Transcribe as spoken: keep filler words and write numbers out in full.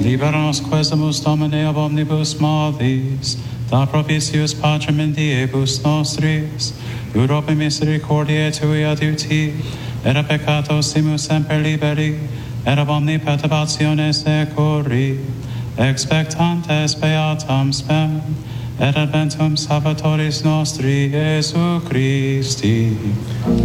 Libera nos quesumus Domine ab omnibus malis, da propitius Patrem in diebus nostris, Europe misericordiae tui adiuti, et a peccatosimus semper liberi, et ab omni perturbatione securi, expectantes beatam spem, et adventum Salvatoris nostri Iesu Christi.